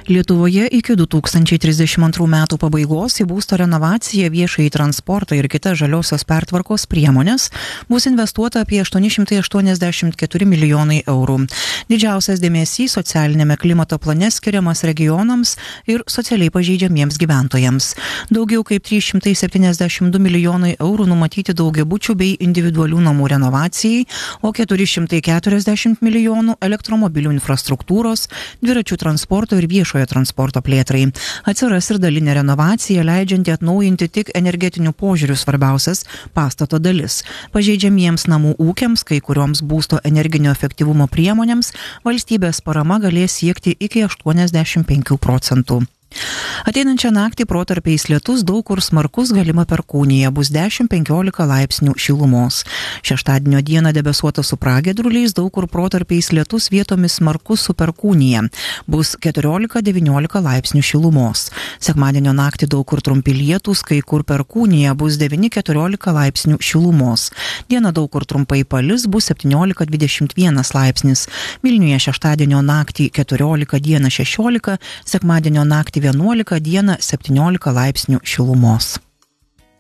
Lietuvoje iki 2032 metų pabaigos į būsto renovaciją, viešąjį transportą ir kitas žaliosios pertvarkos priemonės bus investuota apie 884 milijonai eurų. Didžiausias dėmesys socialinėme klimato plane skiriamas regionams ir socialiai pažeidžiamiems gyventojams. Daugiau kaip 372 milijonai eurų numatyti daugiabučių bei individualių namų renovacijai, o 440 milijonų elektromobilių infrastruktūros, dviračių transporto ir viešojo transporto plėtrai. Atsiras ir dalinė renovacija, leidžianti atnaujinti tik energetinių požiūrių svarbiausias pastato dalis. Pažeidžiamiems namų ūkiams, kai kurioms būsto energinio efektyvumo priemonėms, valstybės parama galės siekti iki 85 procentų. Ateinančią naktį protarpiais lietus, daug kur smarkus, galima perkūnija, bus 10-15 laipsnių šilumos. Šeštadienio dieną debesuota su pragiedruliais, daug kur protarpiais lietus, vietomis smarkus su perkūnija, bus 14-19 laipsnių šilumos. Sekmadienio naktį daug kur trumpi lietūs, kai kur perkūnija, bus 9-14 laipsnių šilumos. Dieną daug kur trumpai palis, bus 17-21 laipsnis. Vilniuje šeštadienio naktį 14, dieną 16, sekmadienio naktį 11, dieną 17 laipsnių šilumos.